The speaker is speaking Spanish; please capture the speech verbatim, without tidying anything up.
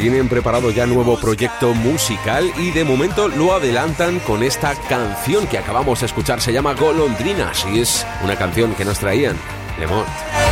tienen preparado ya nuevo proyecto musical y de momento lo adelantan con esta canción que acabamos de escuchar. Se llama Golondrinas y es una canción que nos traían Le Monde.